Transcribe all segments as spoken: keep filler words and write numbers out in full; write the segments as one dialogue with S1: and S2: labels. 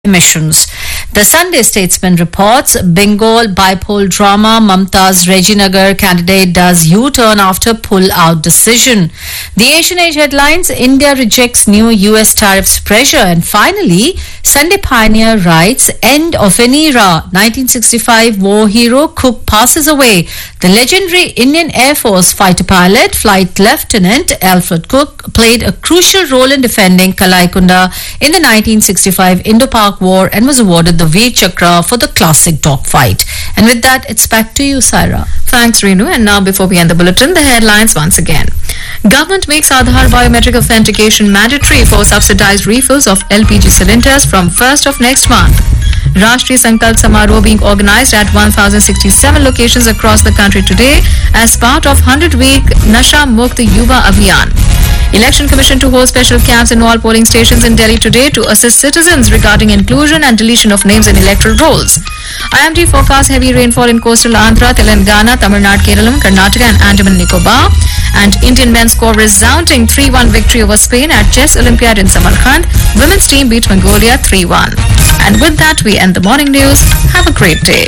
S1: emissions. The Sunday Statesman reports Bengal bipole drama. Mamta's Rajinagar candidate does U-turn after pull-out decision. The Asian Age headlines: India rejects new U S tariffs pressure. And finally, Sunday Pioneer writes, end of an era. nineteen sixty-five war hero Cook passes away. The legendary Indian Air Force fighter pilot, Flight Lieutenant Alfred Cook, played a crucial role in defending Kalaikunda in the nineteen sixty-five Indo-Pak War and was awarded the Veer Chakra for the classic dogfight. And with that, it's back to you, Saira.
S2: Thanks, Renu. And now, before we end the bulletin, the headlines once again. Government makes Aadhaar biometric authentication mandatory for subsidized refills of L P G cylinders from first of next month. Rashtriya Sankalp Samaroh being organized at one thousand sixty-seven locations across the country today as part of one hundred week Nasha Mukt Yuva Abhiyan. Election Commission to hold special camps in all polling stations in Delhi today to assist citizens regarding inclusion and deletion of names in electoral rolls. I M D forecasts heavy rainfall in coastal Andhra, Telangana, Tamil Nadu, Kerala, Karnataka and Andaman Nicobar. And Indian men score resounding three one victory over Spain at Chess Olympiad in Samarkand. Women's team beat Mongolia three one. And with that, we end the morning news. Have a great day.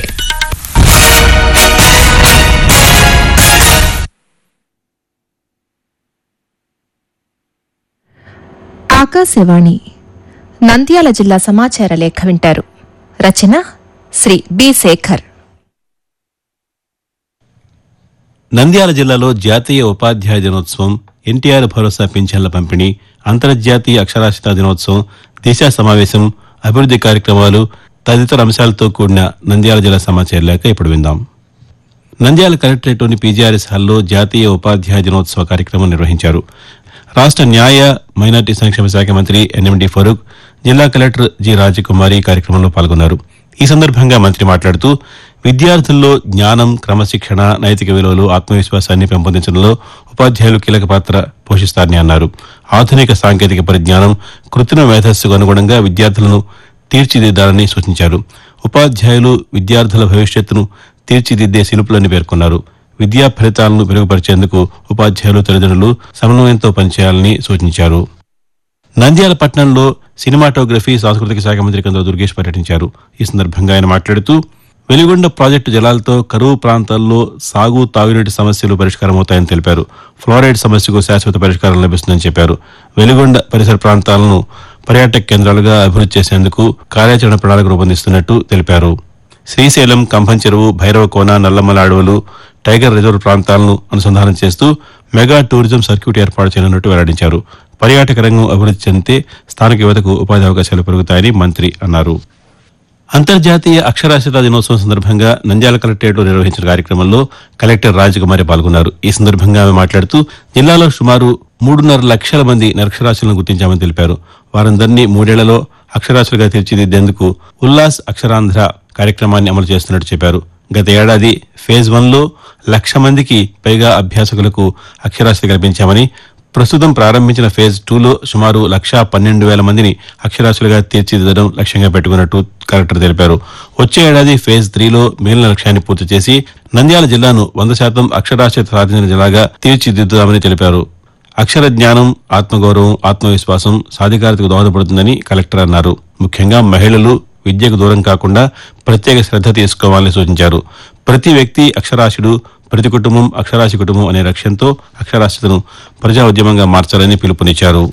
S3: Akashvani Nandyal జిల్లా సమాచార లేఖ వింటారు. రచన Shri B Shekhar.
S4: Nandyal జిల్లాలో జాతీయ ఉపాధ్యాయ దినోత్సవం, ఎన్టీఆర్ భరోసా పింఛన్ల పంపిణీ, అంతర్జాతీయ అక్షరాస్యతా దినోత్సవం, దిశా సమావేశం, అభివృద్ది కార్యక్రమాలు తదితర అంశాలతో కూడిన నంద్యాల జిల్లా సమాచార లేఖ ఇప్పుడు విందాం. నంద్యాల కలెక్టరేట్లోని పీజీఆర్ఎస్ హాల్లో జాతీయ ఉపాధ్యాయ దినోత్సవ కార్యక్రమం నిర్వహించారు. రాష్ట న్యాయ మైనార్టీ సంక్షేమ శాఖ మంత్రి ఎన్ఎండి ఫరూక్, జిల్లా కలెక్టర్ జి రాజకుమారి కార్యక్రమంలో పాల్గొన్నారు. ఈ సందర్భంగా మంత్రి మాట్లాడుతూ విద్యార్థుల్లో జ్ఞానం, క్రమశిక్షణ, నైతిక విలువలు, ఆత్మవిశ్వాసాన్ని పెంపొందించడంలో ఉపాధ్యాయులు కీలక పాత్ర పోషిస్తారని అన్నారు. ఆధునిక సాంకేతిక పరిజ్ఞానం, కృత్రిమ మేధస్సుకు అనుగుణంగా విద్యార్థులను తీర్చిదిద్దాలని సూచించారు. ఉపాధ్యాయులు విద్యార్థుల భవిష్యత్తును తీర్చిదిద్దే శిల్పులని పేర్కొన్నారు. విద్యా ఫలితాలను మెరుగుపరిచేందుకు ఉపాధ్యాయులు, తల్లిదండ్రులు సమన్వయంతో పనిచేయాలని సూచించారు. నంద్యాల పట్టణంలో సినిమాటోగ్రఫీ, సాంస్కృతిక శాఖ మంత్రి కందుల దుర్గేష్ పర్యటించారు. ఈ సందర్భంగా ఆయన మాట్లాడుతూ వెలిగొండ ప్రాజెక్టు జలాలతో కరువు ప్రాంతాల్లో సాగు, తాగునీటి సమస్యలు పరిష్కారమవుతాయని తెలిపారు. ఫ్లోరైడ్ సమస్యకు శాశ్వత పరిష్కారం లభిస్తుందని చెప్పారు. వెలిగొండ పరిసర ప్రాంతాలను పర్యాటక కేంద్రాలుగా అభివృద్ది చేసేందుకు కార్యాచరణ ప్రణాళిక రూపొందిస్తున్నట్టు తెలిపారు. శ్రీశైలం, కంభం చెరువు, భైరవకోన, నల్లమల అడవులు, టైగర్ రిజర్వ్ ప్రాంతాలను అనుసంధానం చేస్తూ మెగా టూరిజం సర్క్యూట్ ఏర్పాటు చేయనున్నట్టు వెల్లడించారు. పర్యాటక రంగం అభివృద్ది చెందితే స్థానిక యువతకు ఉపాధి అవకాశాలు పెరుగుతాయని మంత్రి అన్నారు. అంతర్జాతీయ అక్షరాస్యతా దినోత్సవం సందర్భంగా నంద్యాల కలెక్టరేట్లో నిర్వహించిన కార్యక్రమంలో కలెక్టర్ రాజకుమారి పాల్గొన్నారు. ఈ సందర్భంగా ఆమె మాట్లాడుతూ జిల్లాలో సుమారు మూడున్నర లక్షల మంది నిరక్షరాస్యులను గుర్తించామని తెలిపారు. వారందరినీ మూడేళ్లలో అక్షరాస్యులుగా తీర్చిదిద్దేందుకు ఉల్లాస్ అక్షరాంధ్ర కార్యక్రమాన్ని అమలు చేస్తున్నట్టు చెప్పారు. గత ఏడాది ఫేజ్ వన్ లో లక్ష మందికి పైగా అభ్యాసకులకు అక్షరాస్యత కల్పించామని, ప్రస్తుతం ప్రారంభించిన ఫేజ్ టూలో సుమారు లక్షా పన్నెండు వేల మందిని అక్షరాస్యులుగా తీర్చిదిద్దడం లక్ష్యంగా పెట్టుకున్నట్టు కలెక్టర్ తెలిపారు. వచ్చే ఏడాది ఫేజ్ త్రీలో మిగిలిన లక్ష్యాన్ని పూర్తి చేసి నంద్యాల జిల్లాను వంద శాతం అక్షరాస్యత సాధించిన జిల్లాగా తీర్చిదిద్దుదామని తెలిపారు. అక్షర జ్ఞానం, ఆత్మగౌరవం, ఆత్మవిశ్వాసం సాధికారతకు దోహదపడుతుందని కలెక్టర్ అన్నారు. ముఖ్యంగా మహిళలు విద్యకు దూరం కాకుండా ప్రత్యేక శ్రద్ధ తీసుకోవాలని సూచించారు. ప్రతి వ్యక్తి అక్షరాస్యుడు, ప్రతి కుటుంబం అక్షరాస్య కుటుంబం అనే లక్ష్యంతో అక్షరాస్యతను ప్రజా ఉద్యమంగా మార్చాలని పిలుపునిచ్చారు.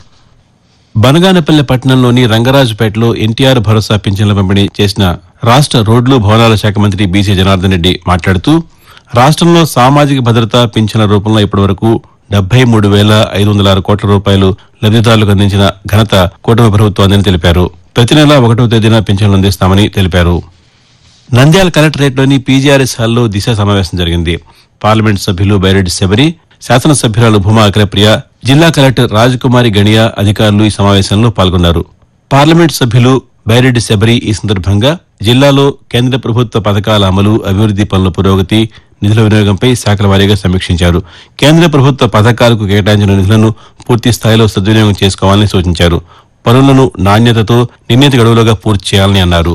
S4: బనగానపల్లె పట్టణంలోని రంగరాజుపేటలో ఎన్టీఆర్ భరోసా పింఛన్ల పంపిణీ చేసిన రాష్ట రోడ్లు, భవనాల శాఖ మంత్రి బీసీ జనార్దన్ రెడ్డి మాట్లాడుతూ రాష్ట్రంలో సామాజిక భద్రత పింఛన్ల రూపంలో ఇప్పటివరకు డెబ్బై మూడు వేల ఐదు వందల ఆరు కోట్ల రూపాయలు లబ్దిదారులకు అందించిన ఘనత కూటమి ప్రభుత్వాన్ని తెలిపారు. ప్రతి నెల ఒకటో తేదీన పింఛన్లు అందిస్తామని తెలిపారు. నంద్యాల కలెక్టరేట్లోని పీజీఆర్ఎస్ హాల్లో దిశ సమావేశం జరిగింది. పార్లమెంట్ సభ్యులు బైరెడ్డి శబరి, శాసనసభ్యురాలు భూమా అఖిలప్రియ, జిల్లా కలెక్టర్ రాజకుమారి గణియా అధికారులు ఈ సమావేశంలో పాల్గొన్నారు. పార్లమెంట్ సభ్యులు బైరెడ్డి శబరి ఈ సందర్భంగా జిల్లాలో కేంద్ర ప్రభుత్వ పథకాల అమలు, అభివృద్ది పనుల పురోగతి, నిధుల వినియోగంపై శాఖల వారీగా సమీక్షించారు. కేంద్ర ప్రభుత్వ పథకాలకు కేటాయించిన నిధులను పూర్తి స్థాయిలో సద్వినియోగం చేసుకోవాలని సూచించారు. పనులను నాణ్యతతో నిర్ణీత గడువులుగా పూర్తి చేయాలని అన్నారు.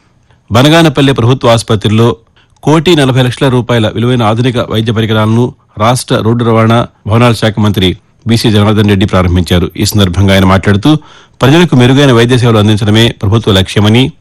S4: బనగానపల్లె ప్రభుత్వ ఆసుపత్రిలో కోటి నలభై లక్షల రూపాయల విలువైన ఆధునిక వైద్య పరికరాలను రాష్ట రోడ్డు రవాణా, భవనాల శాఖ మంత్రి బీసీ జనార్దన్ రెడ్డి ప్రారంభించారు. ఈ సందర్భంగా ఆయన మాట్లాడుతూ ప్రజలకు మెరుగైన వైద్య సేవలు అందించడమే ప్రభుత్వ లక్ష్యమని,